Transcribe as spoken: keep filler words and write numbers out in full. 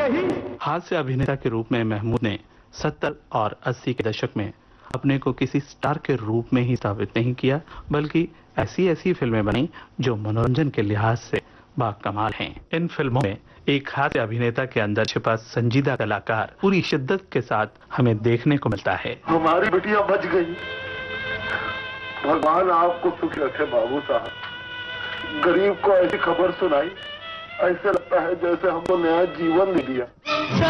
यही। हास्य अभिनेता के रूप में महमूद ने सत्तर और अस्सी के दशक में अपने को किसी स्टार के रूप में ही साबित नहीं किया, बल्कि ऐसी ऐसी फिल्में बनी जो मनोरंजन के लिहाज से बाकमाल हैं। इन फिल्मों में एक हास्य अभिनेता के अंदर छिपा संजीदा कलाकार पूरी शिद्दत के साथ हमें देखने को मिलता है। हमारी बिटिया बच गई। भगवान आपको सुख रखे बाबू साहब। गरीब को ऐसी खबर सुनाई, ऐसे लगता है जैसे हमको नया जीवन दे दिया।